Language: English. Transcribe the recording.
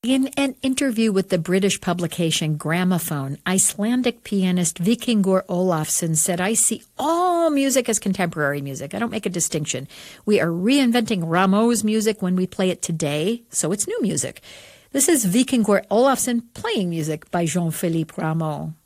In an interview with the British publication Gramophone, Icelandic pianist Vikingur Olafsson said, "I see all music as contemporary music. I don't make a distinction. We are reinventing Rameau's music when we play it today, so it's new music." This is Vikingur Olafsson playing music by Jean-Philippe Rameau.